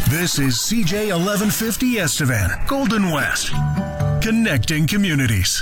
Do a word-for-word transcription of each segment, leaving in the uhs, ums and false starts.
This is C J eleven fifty Estevan, Golden West, connecting communities.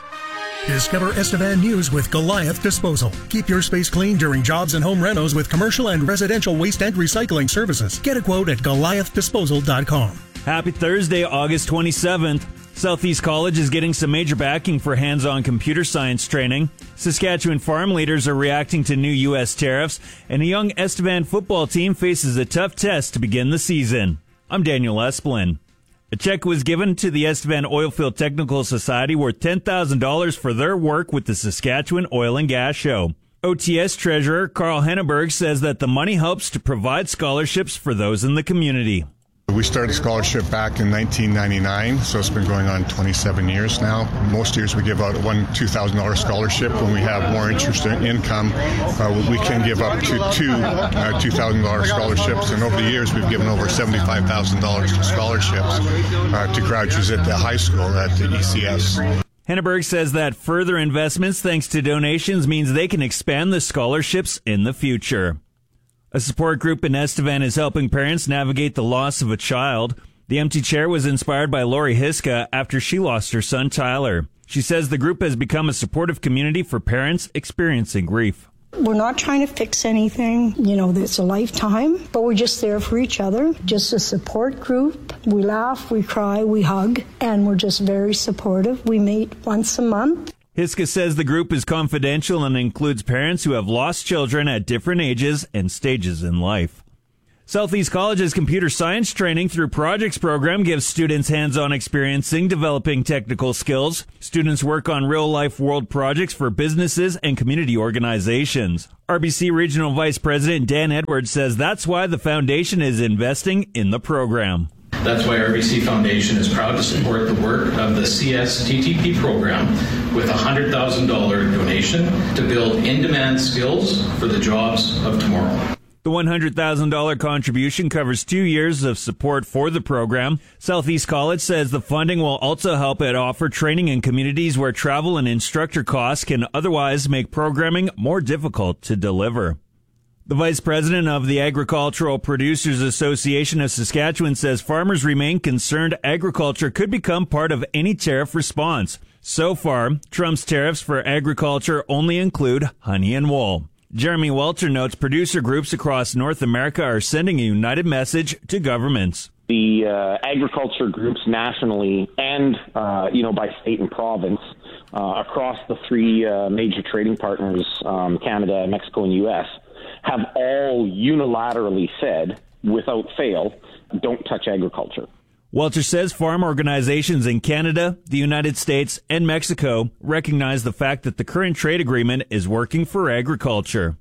Discover Estevan News with Goliath Disposal. Keep your space clean during jobs and home renos with commercial and residential waste and recycling services. Get a quote at goliath disposal dot com. Happy Thursday, August twenty-seventh. Southeast College is getting some major backing for hands-on computer science training. Saskatchewan farm leaders are reacting to new U S tariffs, and a young Estevan football team faces a tough test to begin the season. I'm Daniel Esplin. A check was given to the Estevan Oilfield Technical Society worth ten thousand dollars for their work with the Saskatchewan Oil and Gas Show. O T S Treasurer Carl Henneberg says that the money helps to provide scholarships for those in the community. We started scholarship back in nineteen ninety-nine, so it's been going on twenty-seven years now. Most years we give out one two thousand dollars scholarship. When we have more interest in income, uh, we can give up to two uh, two thousand dollars scholarships. And over the years, we've given over seventy-five thousand dollars in scholarships uh, to graduates at the high school at the E C S. Henneberg says that further investments thanks to donations means they can expand the scholarships in the future. A support group in Estevan is helping parents navigate the loss of a child. The empty chair was inspired by Lori Hiska after she lost her son Tyler. She says the group has become a supportive community for parents experiencing grief. We're not trying to fix anything, you know, it's a lifetime, but we're just there for each other, just a support group. We laugh, we cry, we hug, and we're just very supportive. We meet once a month. Hiska says the group is confidential and includes parents who have lost children at different ages and stages in life. Southeast College's computer science training through projects program gives students hands-on experiencing developing technical skills. Students work on real-life world projects for businesses and community organizations. R B C Regional Vice President Dan Edwards says that's why the foundation is investing in the program. That's why R B C Foundation is proud to support the work of the C S T T P program with a one hundred thousand dollars donation to build in-demand skills for the jobs of tomorrow. The one hundred thousand dollars contribution covers two years of support for the program. Southeast College says the funding will also help it offer training in communities where travel and instructor costs can otherwise make programming more difficult to deliver. The vice president of the Agricultural Producers Association of Saskatchewan says farmers remain concerned agriculture could become part of any tariff response. So far, Trump's tariffs for agriculture only include honey and wool. Jeremy Welter notes producer groups across North America are sending a united message to governments. The uh, agriculture groups nationally and, uh, you know, by state and province uh, across the three uh, major trading partners, um, Canada, Mexico, and U S, have all unilaterally said, without fail, don't touch agriculture. Welter says farm organizations in Canada, the United States, and Mexico recognize the fact that the current trade agreement is working for agriculture.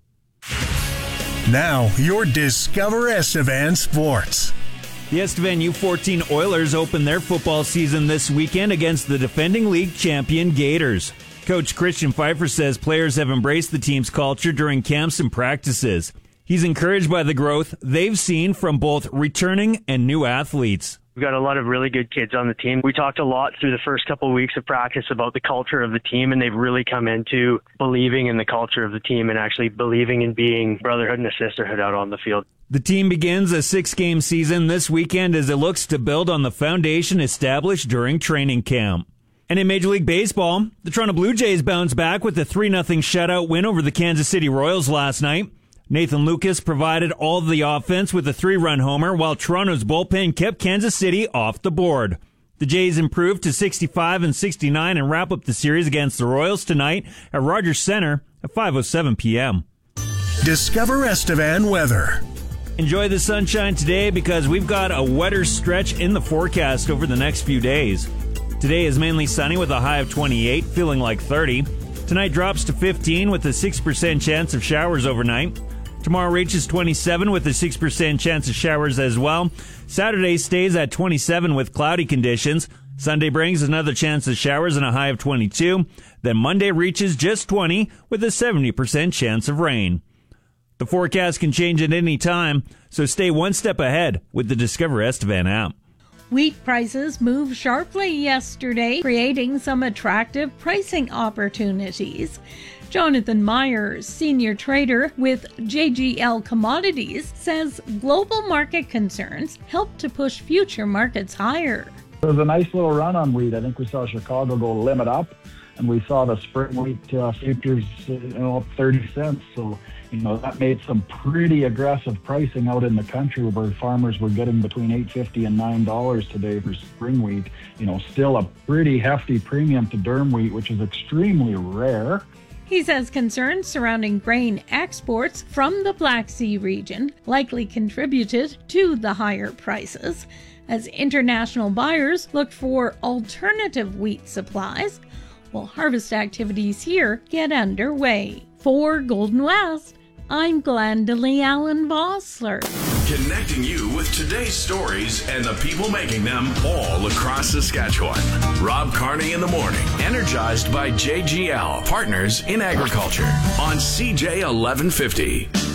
Now, your Discover Estevan Sports. The Estevan U fourteen Oilers open their football season this weekend against the defending league champion Gators. Coach Christian Pfeiffer says players have embraced the team's culture during camps and practices. He's encouraged by the growth they've seen from both returning and new athletes. We've got a lot of really good kids on the team. We talked a lot through the first couple of weeks of practice about the culture of the team, and they've really come into believing in the culture of the team and actually believing in being brotherhood and a sisterhood out on the field. The team begins a six-game season this weekend as it looks to build on the foundation established during training camp. And in Major League Baseball, the Toronto Blue Jays bounced back with a three nothing shutout win over the Kansas City Royals last night. Nathan Lucas provided all of the offense with a three-run homer, while Toronto's bullpen kept Kansas City off the board. The Jays improved to sixty-five and sixty-nine and wrap up the series against the Royals tonight at Rogers Center at five oh seven p.m. Discover Estevan weather. Enjoy the sunshine today because we've got a wetter stretch in the forecast over the next few days. Today is mainly sunny with a high of twenty-eight, feeling like thirty. Tonight drops to fifteen with a six percent chance of showers overnight. Tomorrow reaches twenty-seven with a six percent chance of showers as well. Saturday stays at twenty-seven with cloudy conditions. Sunday brings another chance of showers and a high of twenty-two. Then Monday reaches just twenty with a seventy percent chance of rain. The forecast can change at any time, so stay one step ahead with the Discover Estevan app. Wheat prices moved sharply yesterday, creating some attractive pricing opportunities. Jonathan Myers, senior trader with J G L Commodities, says global market concerns help to push future markets higher. It was a nice little run on wheat. I think we saw Chicago go limit up, and we saw the spring wheat uh, futures uh, you know, up thirty cents. So, you know, that made some pretty aggressive pricing out in the country where farmers were getting between eight fifty and nine dollars today for spring wheat. You know, still a pretty hefty premium to durum wheat, which is extremely rare. He says concerns surrounding grain exports from the Black Sea region likely contributed to the higher prices, as international buyers look for alternative wheat supplies while harvest activities here get underway. For Golden West, I'm Glendalee Allen Vossler. Connecting you with today's stories and the people making them all across Saskatchewan. Rob Carney in the morning, energized by J G L, Partners in Agriculture, on C J eleven fifty.